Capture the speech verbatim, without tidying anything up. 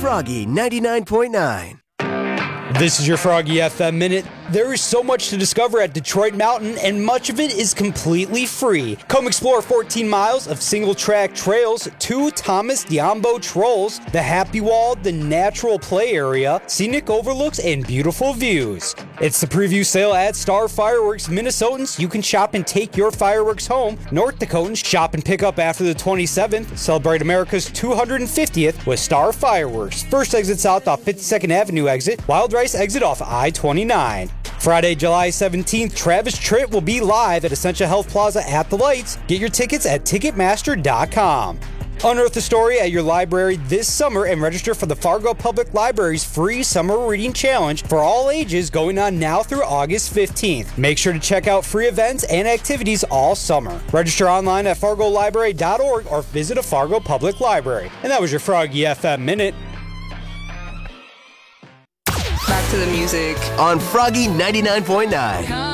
Froggy ninety-nine point nine. This is your Froggy F M Minute. There is so much to discover at Detroit Mountain, and much of it is completely free. Come explore fourteen miles of single-track trails, two Thomas Diambo Trolls, the Happy Wall, the natural play area, scenic overlooks, and beautiful views. It's the preview sale at Star Fireworks. Minnesotans, you can shop and take your fireworks home. North Dakotans, shop and pick up after the twenty-seventh. Celebrate America's two hundred fiftieth with Star Fireworks. First exit south off fifty-second Avenue exit, Wild Rice exit off I twenty-nine. Friday, July seventeenth, Travis Tritt will be live at Essentia Health Plaza at the Lights. Get your tickets at Ticketmaster dot com. Unearth the story at your library this summer and register for the Fargo Public Library's free Summer Reading Challenge for all ages going on now through August fifteenth. Make sure to check out free events and activities all summer. Register online at Fargo Library dot org or visit a Fargo Public Library. And that was your Froggy F M Minute. Back to the music On Froggy ninety-nine point nine.